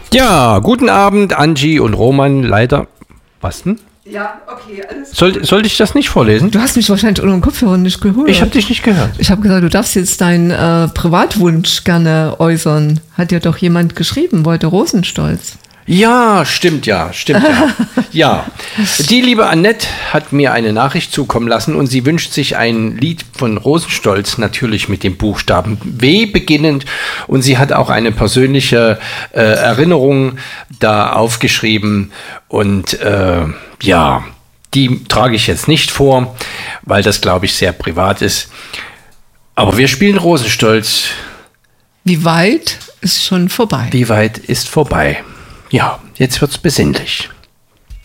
Ja, guten Abend, Angie und Roman. Leider. Was denn? Ja, okay, alles Sollte ich das nicht vorlesen? Du hast mich wahrscheinlich unter den Kopfhörern nicht gehört. Ich habe dich nicht gehört. Ich habe gesagt, du darfst jetzt deinen Privatwunsch gerne äußern. Hat dir doch jemand geschrieben, wollte Rosenstolz. Ja, stimmt ja. Ja, die liebe Annette hat mir eine Nachricht zukommen lassen und sie wünscht sich ein Lied von Rosenstolz, natürlich mit dem Buchstaben W beginnend. Und sie hat auch eine persönliche Erinnerung da aufgeschrieben. Und ja, die trage ich jetzt nicht vor, weil das, glaube ich, sehr privat ist. Aber wir spielen Rosenstolz. Wie weit ist schon vorbei? Wie weit ist vorbei? Ja, jetzt wird's besinnlich.